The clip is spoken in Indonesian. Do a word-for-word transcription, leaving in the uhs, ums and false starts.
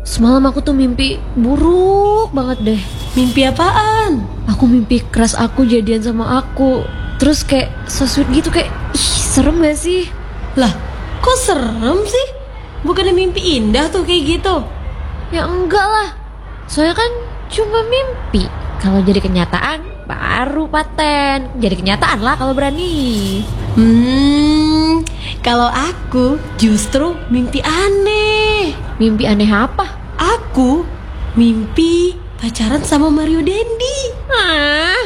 Semalam aku tuh mimpi buruk banget deh. Mimpi apaan? Aku mimpi keras aku jadian sama aku. Terus kayak so sweet gitu, kayak ih serem gak sih? Lah, kok serem sih? Bukannya mimpi indah tuh kayak gitu? Ya enggak lah, soalnya kan cuma mimpi. Kalau jadi kenyataan baru paten. Jadi kenyataan lah kalau berani. Hmm, kalau aku justru mimpi aneh. Mimpi aneh apa? Aku mimpi pacaran sama Mario Dendi. Ah,